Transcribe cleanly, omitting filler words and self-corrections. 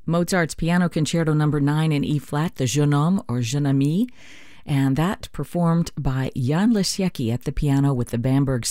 Mozart's Piano Concerto No. 9 in E-flat, the Jeune Homme or Jeune Ami, and that performed by Jan Lesiecki at the piano with the Bamberg